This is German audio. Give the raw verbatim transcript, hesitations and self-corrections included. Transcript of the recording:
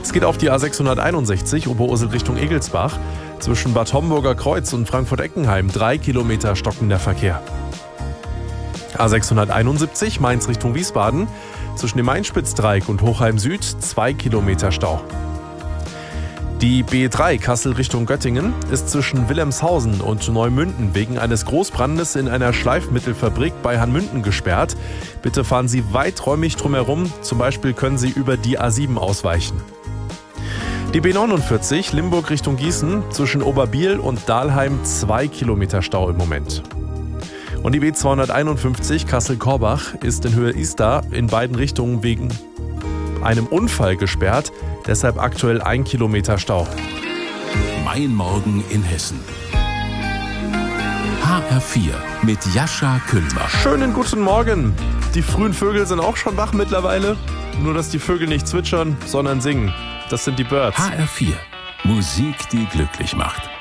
Es geht auf die A sechshunderteinundsechzig Oberursel Richtung Egelsbach. Zwischen Bad Homburger Kreuz und Frankfurt-Eckenheim drei Kilometer stockender Verkehr. A sechshunderteinundsiebzig Mainz Richtung Wiesbaden. Zwischen dem Mainspitzdreieck und Hochheim Süd zwei Kilometer Stau. Die B drei Kassel Richtung Göttingen ist zwischen Wilhelmshausen und Neumünden wegen eines Großbrandes in einer Schleifmittelfabrik bei Hanmünden gesperrt. Bitte fahren Sie weiträumig drumherum, zum Beispiel können Sie über die A sieben ausweichen. Die B neunundvierzig Limburg Richtung Gießen zwischen Oberbiel und Dahlheim zwei Kilometer Stau im Moment. Und die B zweihunderteinundfünfzig Kassel-Korbach ist in Höhe Istar in beiden Richtungen wegen einem Unfall gesperrt, deshalb aktuell ein Kilometer Stau. Mein Morgen in Hessen. H R vier mit Jascha Küllmann. Schönen guten Morgen. Die frühen Vögel sind auch schon wach mittlerweile. Nur, dass die Vögel nicht zwitschern, sondern singen. Das sind die Birds. H R vier. Musik, die glücklich macht.